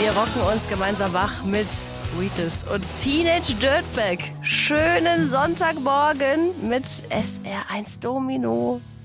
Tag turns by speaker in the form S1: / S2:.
S1: Wir rocken uns gemeinsam wach mit Wheatus und Teenage Dirtbag. Schönen Sonntagmorgen mit SR1 Domino.